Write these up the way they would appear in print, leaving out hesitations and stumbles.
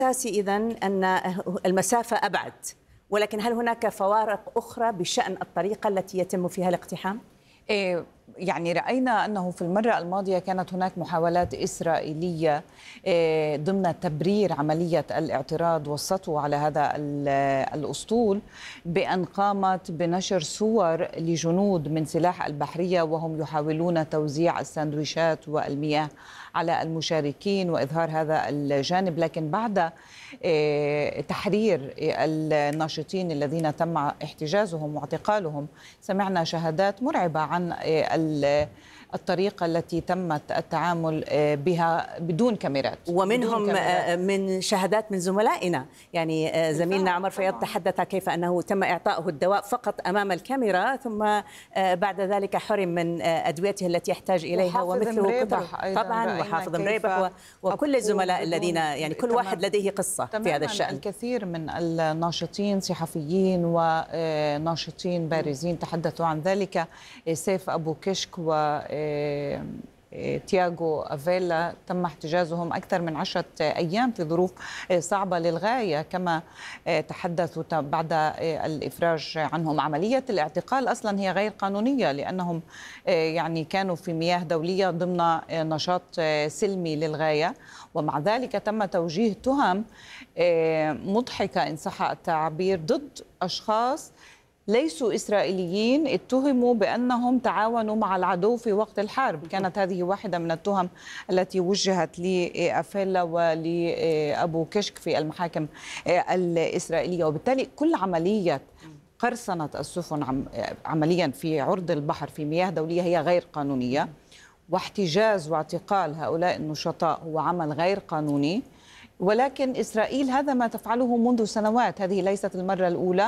الأساسي إذن أن المسافة أبعد، ولكن هل هناك فوارق أخرى بشأن الطريقة التي يتم فيها الاقتحام؟ يعني رأينا أنه في المرة الماضية كانت هناك محاولات إسرائيلية ضمن تبرير عملية الاعتراض والسطو على هذا الأسطول، بأن قامت بنشر صور لجنود من سلاح البحرية وهم يحاولون توزيع الساندويشات والمياه على المشاركين وإظهار هذا الجانب. لكن بعد تحرير الناشطين الذين تم احتجازهم واعتقالهم سمعنا شهادات مرعبة عن الطريقة التي تمت التعامل بها بدون كاميرات، ومنهم من شهادات من زملائنا، يعني زميلنا عمر فياض تحدث كيف أنه تم إعطائه الدواء فقط أمام الكاميرا، ثم بعد ذلك حرم من أدويته التي يحتاج إليها، ومثله طبعا وحافظ مريبح وكل الزملاء الذين يعني كل واحد لديه قصة في هذا الشأن. الكثير من الناشطين صحفيين وناشطين بارزين تحدثوا عن ذلك. سيف أبو كشك و تياغو أفيلا تم احتجازهم أكثر من 10 أيام في ظروف صعبة للغاية كما تحدثوا بعد الإفراج عنهم. عملية الاعتقال أصلا هي غير قانونية لأنهم يعني كانوا في مياه دولية ضمن نشاط سلمي للغاية، ومع ذلك تم توجيه تهم مضحكة إن صح التعبير ضد أشخاص ليسوا إسرائيليين اتهموا بأنهم تعاونوا مع العدو في وقت الحرب. كانت هذه واحدة من التهم التي وجهت لأفيلا ولأبو كشك في المحاكم الإسرائيلية. وبالتالي كل عملية قرصنة السفن عمليا في عرض البحر في مياه دولية هي غير قانونية، واحتجاز واعتقال هؤلاء النشطاء هو عمل غير قانوني. ولكن إسرائيل هذا ما تفعله منذ سنوات، هذه ليست المرة الأولى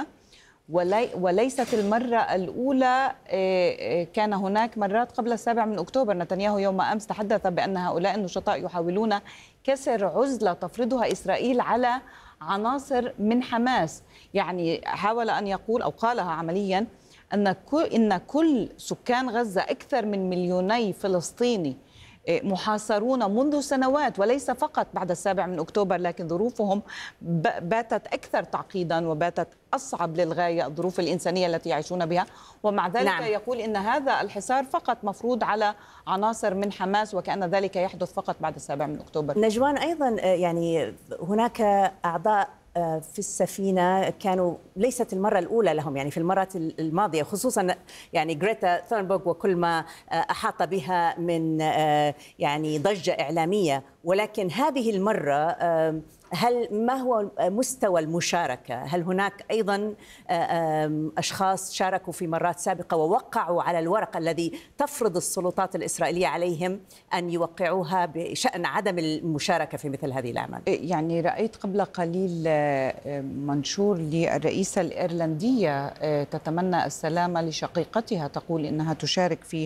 وليست المرة الأولى. كان هناك مرات قبل 7 أكتوبر. نتنياهو يوم أمس تحدث بأن هؤلاء النشطاء يحاولون كسر عزلة تفرضها إسرائيل على عناصر من حماس. يعني حاول أن يقول أو قالها عمليا إن كل سكان غزة أكثر من 2 فلسطيني محاصرون منذ سنوات، وليس فقط بعد 7 أكتوبر، لكن ظروفهم باتت أكثر تعقيدا وباتت أصعب للغاية، الظروف الإنسانية التي يعيشون بها. ومع ذلك يقول إن هذا الحصار فقط مفروض على عناصر من حماس، وكأن ذلك يحدث فقط بعد 7 أكتوبر. نجوان، أيضا يعني هناك أعضاء في السفينة كانوا ليست المرة الأولى لهم، يعني في المرات الماضية خصوصا يعني غريتا ثورنبرغ وكل ما أحاط بها من يعني ضجة إعلامية، ولكن هذه المرة ما هو مستوى المشاركة؟ هل هناك أيضا أشخاص شاركوا في مرات سابقة ووقعوا على الورق الذي تفرض السلطات الإسرائيلية عليهم أن يوقعوها بشأن عدم المشاركة في مثل هذه الأعمال؟ يعني رأيت قبل قليل منشور للرئيسة الإيرلندية تتمنى السلامة لشقيقتها، تقول إنها تشارك في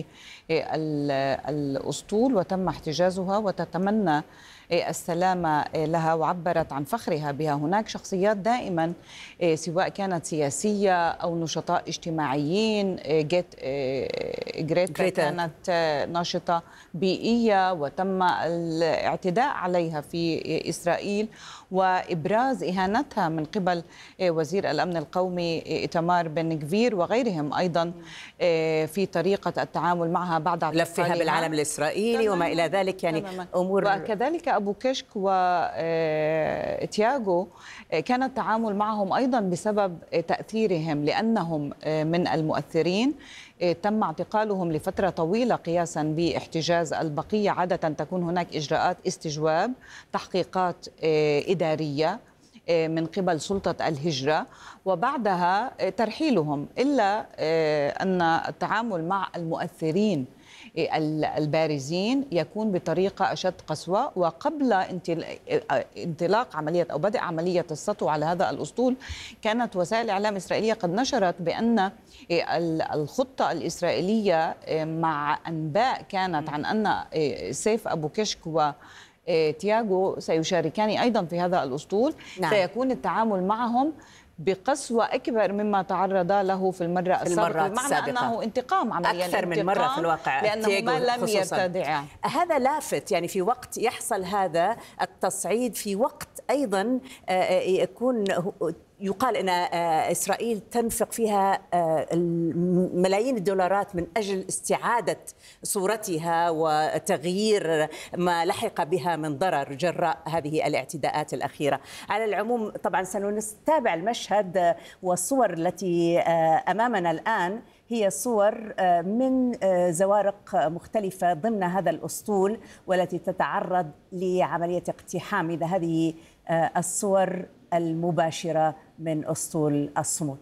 الأسطول وتم احتجازها وتتمنى السلامة لها، وعبرت عن فخرها بها. هناك شخصيات دائما سواء كانت سياسية أو نشطاء اجتماعيين. غريتا كانت ناشطة بيئية وتم الاعتداء عليها في إسرائيل وإبراز إهانتها من قبل وزير الأمن القومي إيتمار بن غفير وغيرهم أيضا في طريقة التعامل معها بعد لفها بالعلم الإسرائيلي وما إلى ذلك، يعني أمور. وكذلك أبو كشك وتياغو كان التعامل معهم أيضا بسبب تأثيرهم، لأنهم من المؤثرين. تم اعتقالهم لفترة طويلة قياسا باحتجاز البقية. عادة تكون هناك إجراءات استجواب، تحقيقات إدارية من قبل سلطة الهجرة، وبعدها ترحيلهم، إلا أن التعامل مع المؤثرين البارزين يكون بطريقة أشد قسوة. وقبل انطلاق عملية أو بدء عملية السطو على هذا الأسطول كانت وسائل إعلام إسرائيلية قد نشرت بأن الخطة الإسرائيلية مع أنباء كانت عن أن سيف أبو كشك وتياغو سيشاركان أيضا في هذا الأسطول. سيكون التعامل معهم بقسوة أكبر مما تعرض له في المرة السابقة، بمعنى أنه انتقام عمليا أكثر من مرة في الواقع، لأنه ما لم يرتدع. هذا لافت، يعني في وقت يحصل هذا التصعيد، في وقت أيضا يكون يقال أن إسرائيل تنفق فيها ملايين الدولارات من أجل استعادة صورتها وتغيير ما لحق بها من ضرر جراء هذه الاعتداءات الأخيرة. على العموم طبعا سنتابع المشهد والصور التي أمامنا الآن هي صور من زوارق مختلفة ضمن هذا الأسطول والتي تتعرض لعملية اقتحام. إذا هذه الصور المباشرة من أسطول الصمود.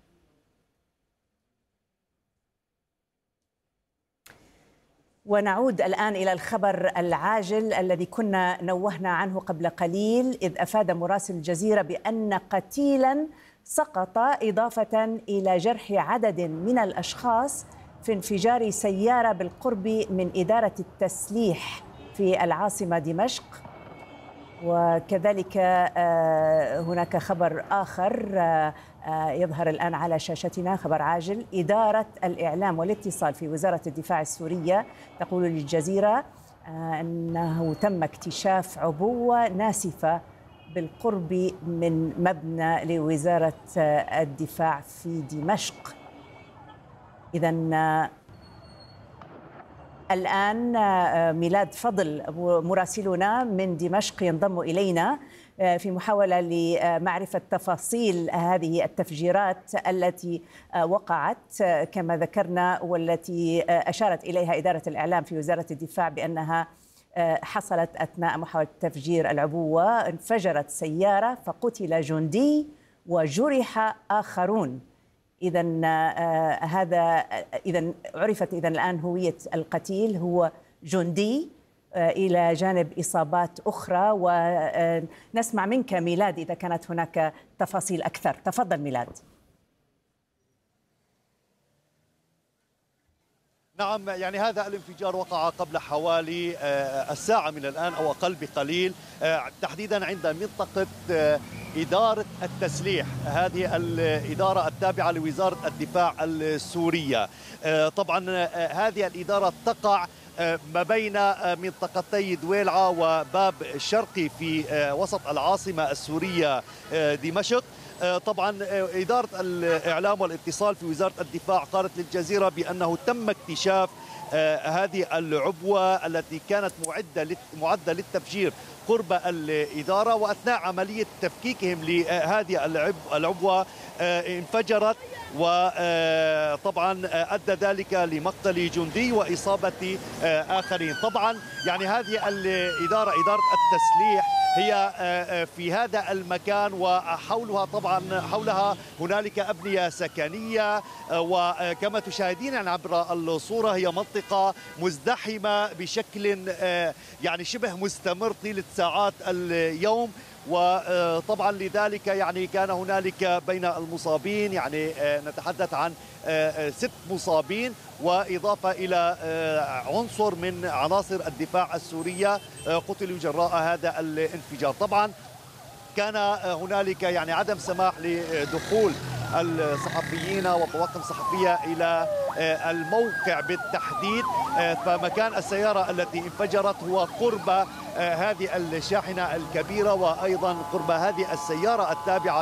ونعود الآن إلى الخبر العاجل الذي كنا نوهنا عنه قبل قليل، إذ أفاد مراسل الجزيرة بأن قتيلا سقط إضافة إلى جرح عدد من الأشخاص في انفجار سيارة بالقرب من إدارة التسليح في العاصمة دمشق. وكذلك هناك خبر آخر يظهر الآن على شاشتنا، خبر عاجل. إدارة الإعلام والاتصال في وزارة الدفاع السورية تقول للجزيرة أنه تم اكتشاف عبوة ناسفة بالقرب من مبنى لوزارة الدفاع في دمشق. إذن الآن ميلاد فضل مراسلنا من دمشق ينضم إلينا في محاولة لمعرفة تفاصيل هذه التفجيرات التي وقعت كما ذكرنا، والتي أشارت إليها إدارة الإعلام في وزارة الدفاع بأنها حصلت أثناء محاولة تفجير العبوة. انفجرت سيارة فقتل جندي وجرح آخرون. إذن عرفت الآن هوية القتيل هو جندي إلى جانب إصابات أخرى. ونسمع منك ميلاد إذا كانت هناك تفاصيل أكثر. تفضل ميلاد. نعم، يعني هذا الانفجار وقع قبل حوالي الساعة من الآن أو أقل بقليل، تحديدا عند منطقة إدارة التسليح، هذه الإدارة التابعة لوزارة الدفاع السورية. طبعا هذه الإدارة تقع ما بين منطقتي دويلعة وباب الشرقي في وسط العاصمة السورية دمشق. طبعا إدارة الإعلام والاتصال في وزارة الدفاع قالت للجزيرة بأنه تم اكتشاف هذه العبوة التي كانت معدة للتفجير قرب الإدارة، وأثناء عملية تفكيكهم لهذه العبوة انفجرت، وطبعا أدى ذلك لمقتل جندي وإصابة آخرين. طبعا يعني هذه الإدارة، إدارة التسليح، هي في هذا المكان وحولها طبعا حولها هنالك أبنية سكنية، وكما تشاهدين يعني عبر الصورة هي منطقة مزدحمة بشكل يعني شبه مستمر طيلة ساعات اليوم. وطبعا لذلك يعني كان هنالك بين المصابين يعني نتحدث عن 6 مصابين، وإضافة إلى عنصر من عناصر الدفاع السورية قتلوا جراء هذا الانفجار. طبعا كان هنالك يعني عدم سماح لدخول الصحفيين وطواقم صحفية إلى الموقع بالتحديد، فمكان السيارة التي انفجرت هو قرب هذه الشاحنة الكبيرة وأيضا قرب هذه السيارة التابعة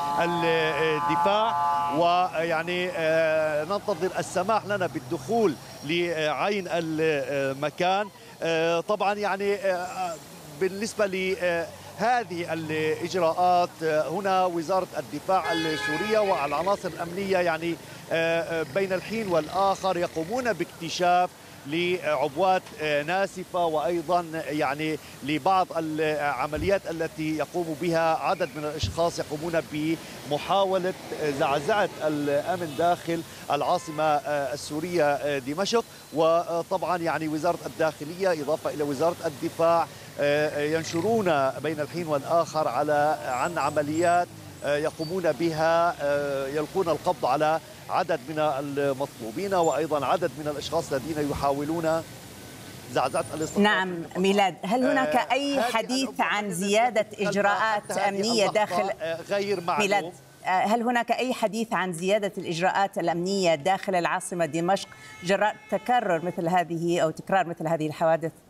للدفاع. ويعني ننتظر السماح لنا بالدخول لعين المكان. طبعا يعني بالنسبة هذه الإجراءات هنا وزارة الدفاع السورية والعناصر الأمنية يعني بين الحين والآخر يقومون باكتشاف لعبوات ناسفة، وأيضا يعني لبعض العمليات التي يقوم بها عدد من الأشخاص يقومون بمحاولة زعزعة الأمن داخل العاصمة السورية دمشق. وطبعا يعني وزارة الداخلية إضافة إلى وزارة الدفاع ينشرون بين الحين والآخر عن عمليات يقومون بها، يلقون القبض على عدد من المطلوبين وأيضا عدد من الأشخاص الذين يحاولون زعزعة الاستقرار. نعم ميلاد، هل هناك أي حديث عن زيادة إجراءات أمنية داخل غير معلوم؟ ميلاد هل هناك أي حديث عن زيادة الإجراءات الأمنية داخل العاصمة دمشق جراء تكرر مثل هذه أو تكرار مثل هذه الحوادث؟